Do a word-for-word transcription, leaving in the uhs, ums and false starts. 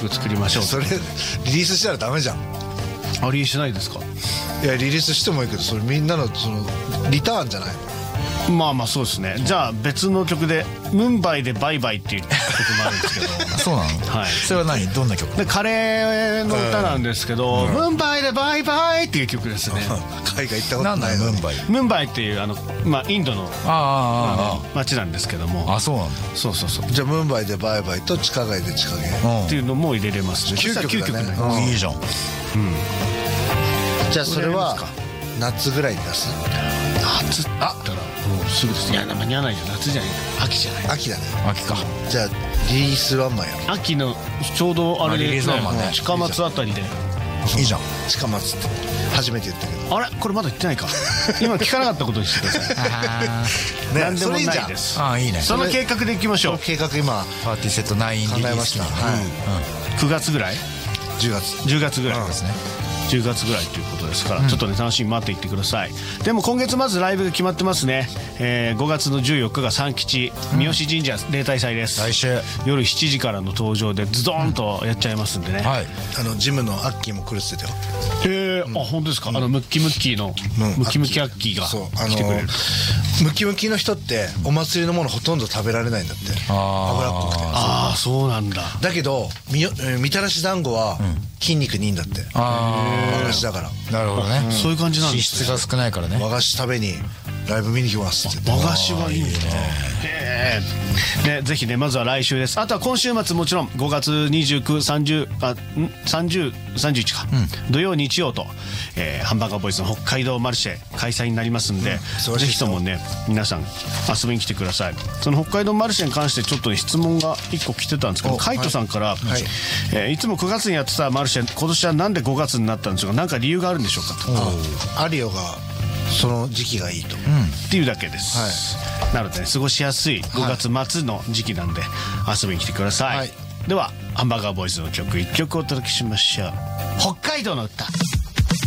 曲作りましょう。 それリリースしたらダメじゃん。 あ、リリースしないですか？ いやリリースしてもいいけど、それみんなのそのリターンじゃない。 まあまあそうですね。じゃあ別の曲でムンバイでバイバイっていう曲もあるんですけどそうなの？ はい。 それは何？どんな曲？ でカレーの歌なんですけど、ムンバイでバイバイっていう曲ですね。 海外行ったことない。 なんだよムンバイ。 ムンバイっていうあの、まあ、インドのあ街なんですけども。 ああそうなんだ。 そうそうそう。 じゃあムンバイでバイバイと地下街で地下街っていうのも入れれますね。 きゅうきょくだね。 きゅうきょくになります。 いいじゃん。 じゃあそれは夏ぐらいに出す。 夏って言ったらもうすぐです。いや間に合わないじゃん。夏じゃない、秋じゃない。 秋だね。 秋か。 じゃあリリースワンマンやろ。 秋のちょうどあれで、 リリースワンマンね近松あたりで。 いいじゃん。 近松って初めて言ったけど。 あれこれまだ言ってないか。今聞かなかったことにしてください。 ね何でもないです。 ああいいね。 その計画でいきましょう。 計画今パーティーセットナインリリース考えました。はいくがつぐらい、 じゅうがつじゅうがつぐらいですね。 じゅうがつぐらいということですから、ちょっとね楽しみに待っていってください。でも今月まずライブが決まってますね。えーごがつのじゅうよっかが三吉三好神社例大祭です。 来週夜しちじからの登場でズドーンとやっちゃいますんでね。 はい。 あのジムのアッキーも来るって言ってたよ。 へえ、あ本当ですか。あのムッキムッキーのムキムキアッキーがそうあの来てくれる。 ムキムキの人ってお祭りのものほとんど食べられないんだって。脂っこくて。 ああそうなんだ。 だけどみよえーみたらし団子は筋肉にいいんだって。 あ和菓子だから。 あなるほどね。 そういう感じなんで脂すね。 質が少ないからね。 和菓子食べにライブ見に来ますって言って。 和菓子はいいね。へえ。ね、ぜひねまずは来週です。あとは今週末もちろんごがつにじゅうく、さんじゅう、あ、んさんじゅう、さんじゅういちか、土曜日曜と、えーハンバーガーボーイズの北海道マルシェ開催になりますんで、ぜひともね皆さん遊びに来てください。その北海道マルシェに関してちょっと、ね、質問がいっこ来てたんですけど、カイトさんから、はいはいえーいつもくがつにやってたマルシェ今年はなんでごがつになったんでしょうか。何か理由があるんでしょうかと。 アリオがその時期がいいと、 っていうだけです、はい、なので、ね、過ごしやすいごがつ末の時期なんで遊びに来てください、はい、ではハンバーガーボーイズの曲いっきょくお届けしましょう。北海道の歌。